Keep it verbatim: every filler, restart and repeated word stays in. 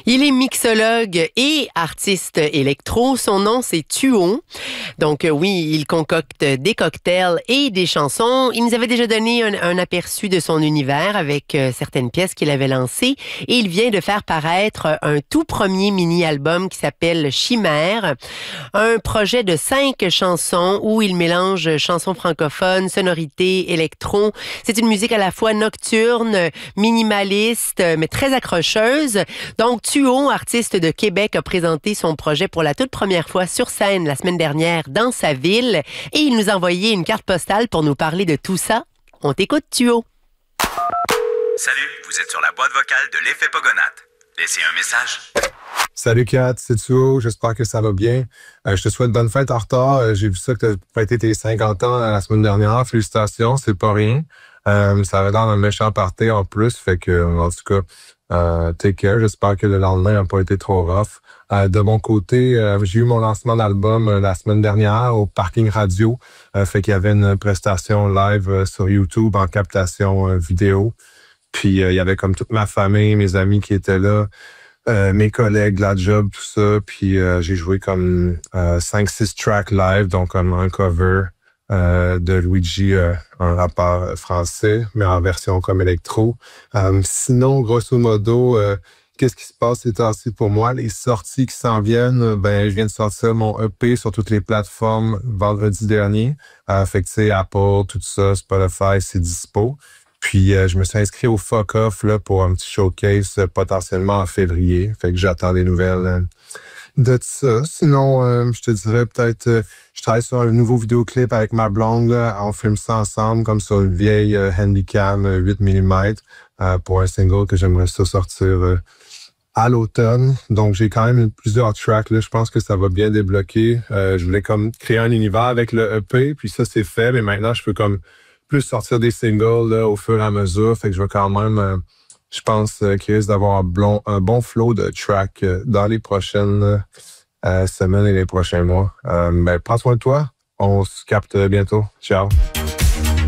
Il est mixologue et artiste électro. Son nom, c'est Tuo. Donc, oui, il concocte des cocktails et des chansons. Il nous avait déjà donné un, un aperçu de son univers avec euh, certaines pièces qu'il avait lancées. Et il vient de faire paraître un tout premier mini-album qui s'appelle Chimère. Un projet de cinq chansons où il mélange chansons francophones, sonorités, électro. C'est une musique à la fois nocturne, minimaliste, mais très accrocheuse. Donc, Tuo, artiste de Québec, a présenté son projet pour la toute première fois sur scène la semaine dernière dans sa ville et il nous a envoyé une carte postale pour nous parler de tout ça. On t'écoute, Tuo. Salut, vous êtes sur la boîte vocale de l'Effet Pogonate. Laissez un message. Salut Kat, c'est Tuo, j'espère que ça va bien. Euh, je te souhaite bonne fête en retard. Euh, j'ai vu ça que tu as fêté tes cinquante ans la semaine dernière. Félicitations, c'est pas rien. Euh, ça avait l'air d'un méchant party en plus, fait que, en tout cas, euh, take care. J'espère que le lendemain n'a pas été trop rough. Euh, de mon côté, euh, j'ai eu mon lancement d'album euh, la semaine dernière au Parking Radio. Euh, fait qu'il y avait une prestation live euh, sur YouTube en captation euh, vidéo. Puis, euh, il y avait comme toute ma famille, mes amis qui étaient là. Euh, mes collègues, la job, tout ça. Puis euh, j'ai joué comme euh, cinq six tracks live, donc comme un cover euh, de Luigi, euh, un rappeur français, mais en version comme électro. Euh, sinon, grosso modo, euh, qu'est-ce qui se passe ces temps-ci pour moi? Les sorties qui s'en viennent, ben je viens de sortir mon E P sur toutes les plateformes vendredi dernier. Euh, fait que tu sais, Apple, tout ça, Spotify, c'est dispo. Puis, euh, je me suis inscrit au Fuck Off là, pour un petit showcase euh, potentiellement en février. Fait que j'attends des nouvelles euh, de ça. Sinon, euh, je te dirais peut-être, euh, je travaille sur un nouveau vidéoclip avec ma blonde. Là. On filme ça ensemble comme sur une vieille euh, Handycam euh, huit millimètres euh, pour un single que j'aimerais ça sortir euh, à l'automne. Donc, j'ai quand même plusieurs tracks. Là. Je pense que ça va bien débloquer. Euh, je voulais comme créer un univers avec le E P. Puis ça, c'est fait. Mais maintenant, je peux comme plus sortir des singles là, au fur et à mesure. Fait que je vais quand même, euh, je pense, euh, qu'il risque d'avoir un bon, un bon flow de track euh, dans les prochaines euh, semaines et les prochains mois. Euh, ben, prends soin de toi. On se capte bientôt. Ciao.